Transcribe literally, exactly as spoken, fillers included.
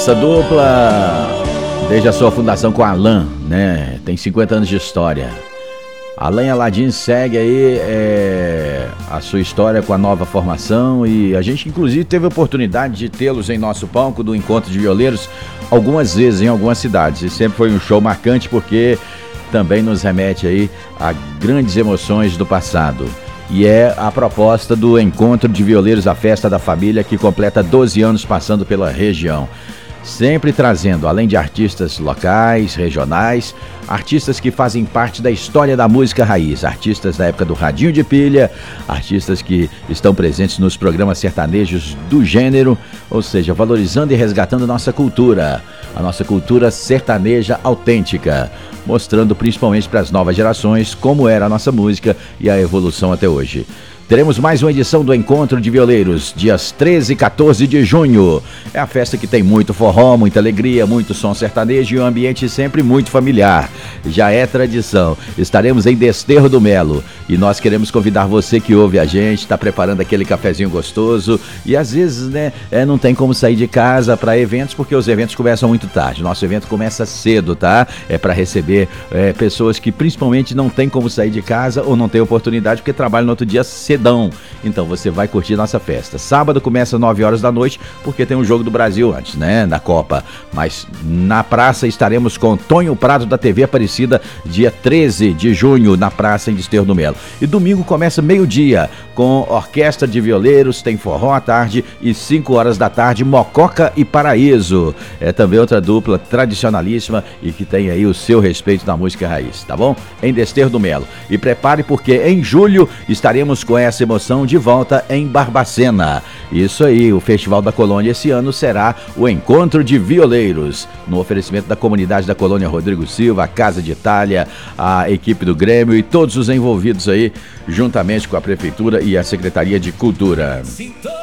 Essa dupla, desde a sua fundação com Alain, né, tem cinquenta anos de história. Alain e Aladim segue aí é, a sua história com a nova formação e a gente inclusive teve a oportunidade de tê-los em nosso palco do Encontro de Violeiros algumas vezes em algumas cidades e sempre foi um show marcante porque também nos remete aí a grandes emoções do passado. E é a proposta do Encontro de Violeiros, a Festa da Família, que completa doze anos passando pela região. Sempre trazendo, além de artistas locais, regionais, artistas que fazem parte da história da música raiz, artistas da época do radinho de pilha, artistas que estão presentes nos programas sertanejos do gênero, ou seja, valorizando e resgatando nossa cultura, a nossa cultura sertaneja autêntica, mostrando principalmente para as novas gerações como era a nossa música e a evolução até hoje. Teremos mais uma edição do Encontro de Violeiros, dias treze e quatorze de junho. É a festa que tem muito forró, muita alegria, muito som sertanejo e um ambiente sempre muito familiar. Já é tradição. Estaremos em Desterro do Melo e nós queremos convidar você que ouve a gente, está preparando aquele cafezinho gostoso e às vezes, né, é, não tem como sair de casa para eventos porque os eventos começam muito tarde. Nosso evento começa cedo, tá? É para receber é, pessoas que principalmente não tem como sair de casa ou não tem oportunidade porque trabalham no outro dia cedo. Então você vai curtir nossa festa. Sábado começa às nove horas da noite, porque tem um jogo do Brasil antes, né? Na Copa. Mas na praça estaremos com Tonho Prado da T V Aparecida, dia treze de junho, na praça em Desterro do Melo. E domingo começa meio-dia, com orquestra de violeiros, tem forró à tarde e cinco horas da tarde, Mococa e Paraíso. É também outra dupla tradicionalíssima e que tem aí o seu respeito na música raiz, tá bom? Em Desterro do Melo. E prepare porque em julho estaremos com essa essa emoção de volta em Barbacena. Isso aí, o Festival da Colônia esse ano será o Encontro de Violeiros, no oferecimento da comunidade da Colônia Rodrigo Silva, a Casa de Itália, a equipe do Grêmio e todos os envolvidos aí, juntamente com a Prefeitura e a Secretaria de Cultura.